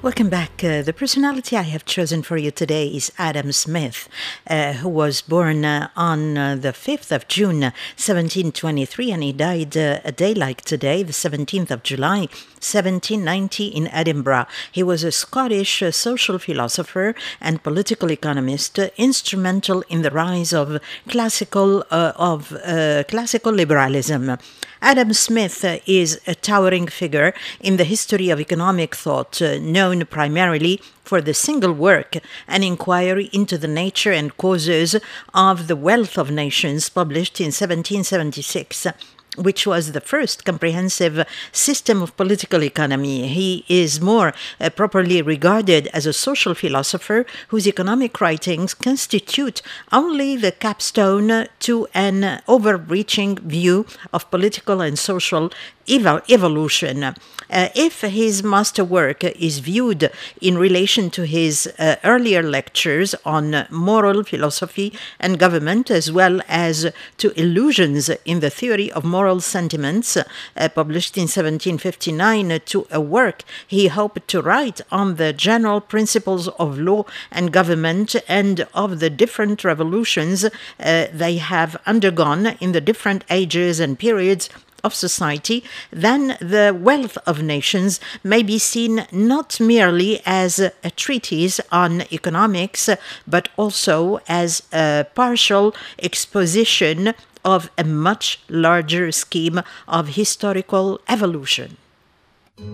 Welcome back. The personality I have chosen for you today is Adam Smith, who was born on the 5th of June, 1723, and he died a day like today, the 17th of July, 1790, in Edinburgh. He was a Scottish social philosopher and political economist, instrumental in the rise of classical liberalism. Adam Smith is a towering figure in the history of economic thought, known primarily for the single work, An Inquiry into the Nature and Causes of the Wealth of Nations, published in 1776. Which was the first comprehensive system of political economy. He is more properly regarded as a social philosopher whose economic writings constitute only the capstone to an overreaching view of political and social evolution. If his masterwork is viewed in relation to his earlier lectures on moral philosophy and government, as well as to Illusions in the Theory of Moral Sentiments, published in 1759, to a work he hoped to write on the general principles of law and government and of the different revolutions they have undergone in the different ages and periods of society, then The Wealth of Nations may be seen not merely as a treatise on economics, but also as a partial exposition of a much larger scheme of historical evolution.